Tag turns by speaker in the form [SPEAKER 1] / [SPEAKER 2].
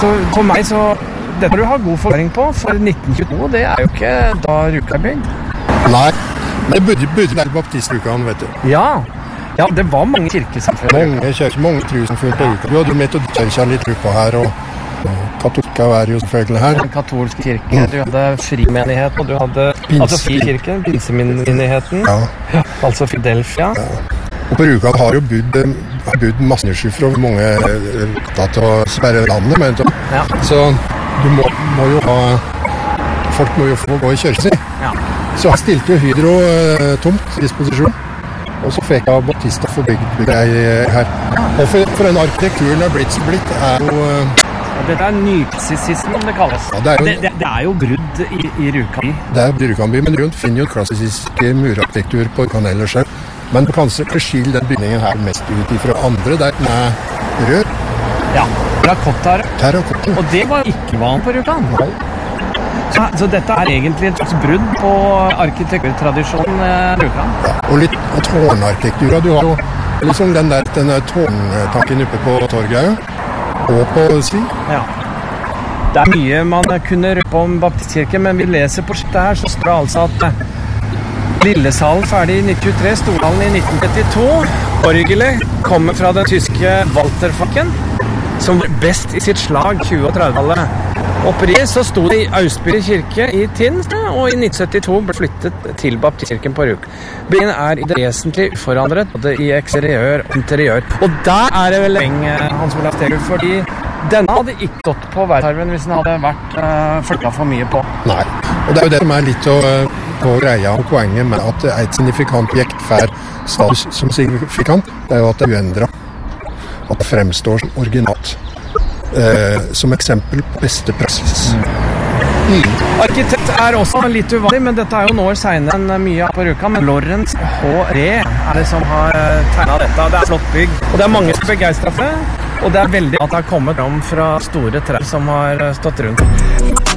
[SPEAKER 1] Så for meg så, dette du har god forklaring på, for 1922, det jo ikke da Rjukan er bygd.
[SPEAKER 2] Nei, men det burde være baptist-Rjukan, vet du.
[SPEAKER 1] Ja, det var mange kirkesamfunn.
[SPEAKER 2] Mange trossamfunn på Rjukan. Du hadde jo metodistkirka litt på her, og katolika jo selvfølgelig her.
[SPEAKER 1] Den katolske kirken, du hadde frimenighet, og du hadde altså frikirken, pinsemenigheten, ja, altså Fidelfia.
[SPEAKER 2] Ja. Og på Rjukan har jo budd masse nyskiffer og mange tatt å sperre landet, men
[SPEAKER 1] ja.
[SPEAKER 2] Så du må jo ha, folk må jo få gå i kjøret sin.
[SPEAKER 1] Ja.
[SPEAKER 2] Så jeg stilte jo Hydro tomt disposisjon, og så fikk jeg Baptista for bygd her. Og for en arkitekturen har blitt jo...
[SPEAKER 1] Dette nyklassisismen, det kalles.
[SPEAKER 2] Ja,
[SPEAKER 1] det jo brudd i Rjukan by.
[SPEAKER 2] Det Rjukan by, men rundt finner jo klassisk murarkitektur på Rjukan ellers her. Men kanskje skille den bygningen her mest ut fra andre, der den rød.
[SPEAKER 1] Ja, terrakotta.
[SPEAKER 2] Terrakotta.
[SPEAKER 1] Og det var ikke vanlig på Rjukan.
[SPEAKER 2] Nei.
[SPEAKER 1] Så dette egentlig et slags brudd på arkitekturtradisjonen Rjukan.
[SPEAKER 2] Ja, og litt tårnarkitektur. Du har jo liksom den tårntanken oppe på torget, og på Svi.
[SPEAKER 1] Ja. Det mye man kunne røpe om Baptistkirken, men vi leser på skiltet her, så står det altså at Lillesalen ferdig i 1923, Storhallen i 1932. Orgelet kommer fra den tyske Walterfakken, som var best i sitt slag 20- og 30-tallet. Opprinnelig så sto det i Austby kirke i Tinn, og i 1972 ble flyttet til Baptistkirken på Rjukan. Bygningen i det vesentlige uforandret, både i eksteriør og interiør. Og der det vel lenge, Hans Olav Stegelund, fordi denne hadde ikke stått på verdensarven hvis den hadde vært flyttet for mye på.
[SPEAKER 2] Nei, og det jo det som litt på greia og poenget med at et signifikant objekt får status som signifikant, det jo at det uendret. At det fremstår som originalt. Som eksempel på beste praksis.
[SPEAKER 1] Arkitekt også litt uvanlig, men dette jo noen år senere enn mye på Rjukan. Men Lawrence H. Ree det som har tegnet dette. Det flott bygg, og det mange som begeistret for det. Og det veldig at det har kommet om fra store trær som har stått rundt.